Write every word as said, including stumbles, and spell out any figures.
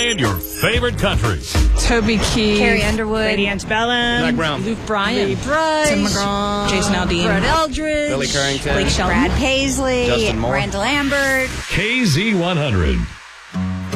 playing your favorite country. Toby Keith, Carrie Underwood, Lady Antebellum, Zach Brown, Luke Bryan, Lee Brush, Tim McGraw, Jason Aldean, Brett Eldridge, Billy Currington, Blake Shelton, Brad Paisley, Justin Moore, Miranda Lambert. K Z one hundred.